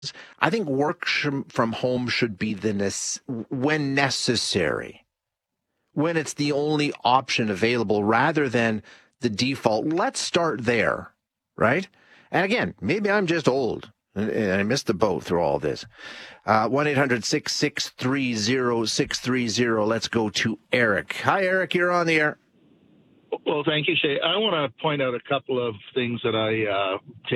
I think work from home should be when necessary, when it's the only option available rather than the default. Let's start there, right? And again, maybe I'm just old and I missed the boat through all this. 1-800-663-0630. Let's go to Eric. Hi, Eric. You're on the air. Well, thank you, Shay. I want to point out a couple of things that I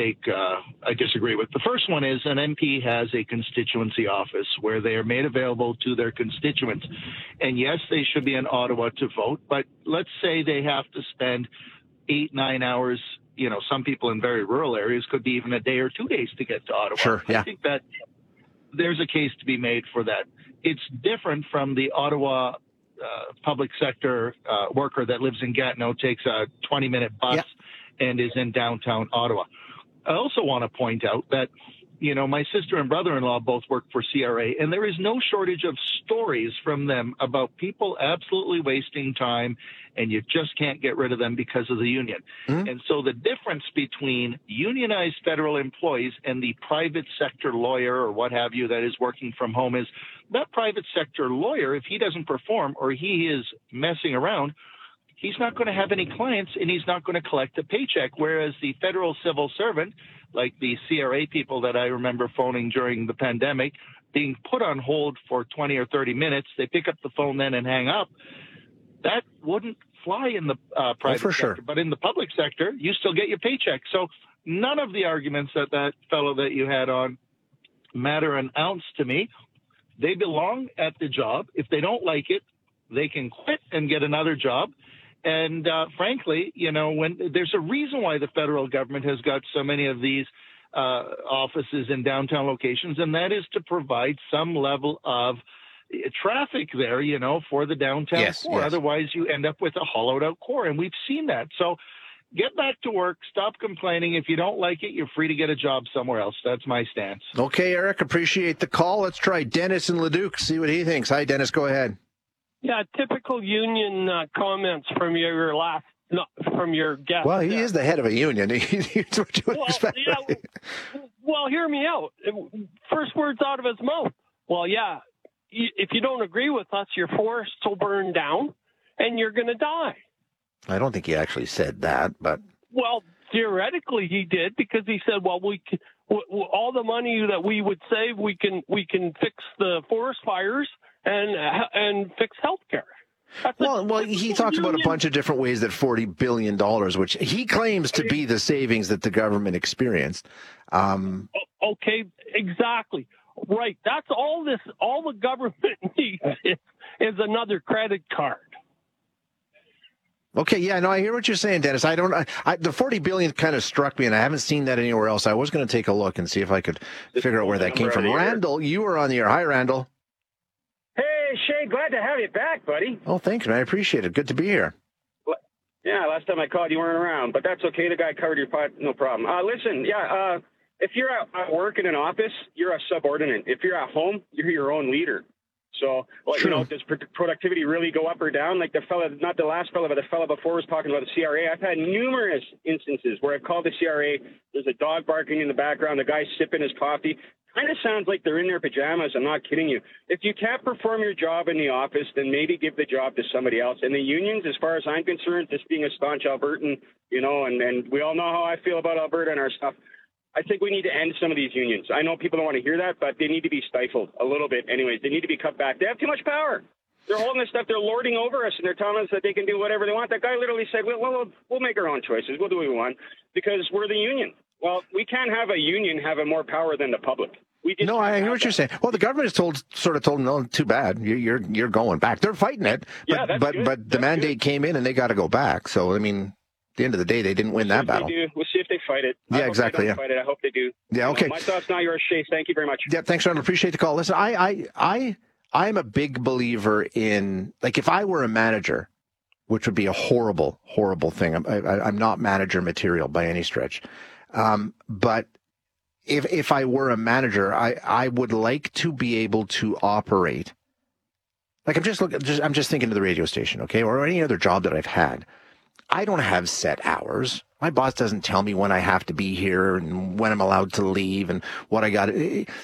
disagree with. The first one is an MP has a constituency office where they are made available to their constituents. And yes, they should be in Ottawa to vote, but let's say they have to spend 8-9 hours. You know, some people in very rural areas could be even a day or 2 days to get to Ottawa. Sure, yeah. I think that there's a case to be made for that. It's different from the Ottawa public sector worker that lives in Gatineau, takes a 20-minute bus and is in downtown Ottawa. I also want to point out that, you know, my sister and brother-in-law both work for CRA, and there is no shortage of stories from them about people absolutely wasting time, and you just can't get rid of them because of the union. Mm-hmm. And so the difference between unionized federal employees and the private sector lawyer or what have you that is working from home is that private sector lawyer, if he doesn't perform or he is messing around, he's not going to have any clients and he's not going to collect a paycheck. Whereas the federal civil servant, like the CRA people that I remember phoning during the pandemic, being put on hold for 20 or 30 minutes, they pick up the phone then and hang up. That wouldn't fly in the private sector. Sure. But in the public sector, you still get your paycheck. So none of the arguments that fellow that you had on matter an ounce to me. They belong at the job. If they don't like it, they can quit and get another job. And frankly, you know, when there's a reason why the federal government has got so many of these offices in downtown locations, and that is to provide some level of traffic there, you know, for the downtown core. Yes. Otherwise, you end up with a hollowed out core, and we've seen that. So get back to work. Stop complaining. If you don't like it, you're free to get a job somewhere else. That's my stance. Okay, Eric, appreciate the call. Let's try Dennis in Leduc, see what he thinks. Hi, Dennis. Go ahead. Yeah, typical union comments from your guest. Well, he is the head of a union. He's what you would expect. Yeah, well, hear me out. First words out of his mouth. Well, yeah, if you don't agree with us, your forests will burn down and you're going to die. I don't think he actually said that, but... Well, theoretically he did, because he said, well, all the money that we would save, we can fix the forest fires and fix healthcare. Well, he talked about a bunch of different ways that $40 billion, which he claims to be the savings that the government experienced. Okay, exactly. Right. That's all the government needs is another credit card. Okay, yeah, no, I hear what you're saying, Dennis. The $40 billion kind of struck me, and I haven't seen that anywhere else. I was going to take a look and see if I could figure out where that came from. Randall, you were on the air. Hi, Randall. Hey, Shay, glad to have you back, buddy. Oh, thanks, man. I appreciate it. Good to be here. Yeah, last time I called, you weren't around, but that's okay. The guy covered your pot, no problem. Listen, if you're at work in an office, you're a subordinate. If you're at home, you're your own leader. So, you know, does productivity really go up or down? Like the fella, not the last fella, but the fella before was talking about the CRA. I've had numerous instances where I've called the CRA. There's a dog barking in the background. The guy's sipping his coffee. Kind of sounds like they're in their pajamas. I'm not kidding you. If you can't perform your job in the office, then maybe give the job to somebody else. And the unions, as far as I'm concerned, just being a staunch Albertan, you know, and we all know how I feel about Alberta and our stuff. I think we need to end some of these unions. I know people don't want to hear that, but they need to be stifled a little bit. Anyways, they need to be cut back. They have too much power. They're holding this stuff. They're lording over us, and they're telling us that they can do whatever they want. That guy literally said, we'll make our own choices. We'll do what we want because we're the union. Well, we can't have a union have more power than the public. No, I hear what you're saying. Well, the government has sort of told them, no, too bad. You're going back. They're fighting it. But the mandate came in, and they got to go back. So, I mean... At the end of the day, they didn't win that battle. We'll see if they fight it. Yeah, exactly. Fight it. I hope they do. Yeah, okay. My thoughts, not yours, Chase. Thank you very much. Yeah, thanks, Ron. Appreciate the call. Listen, I'm a big believer in, like, if I were a manager, which would be a horrible, horrible thing. I'm not manager material by any stretch. But if I were a manager, I would like to be able to operate. Like, I'm just thinking of the radio station, okay, or any other job that I've had. I don't have set hours. My boss doesn't tell me when I have to be here and when I'm allowed to leave and what I got.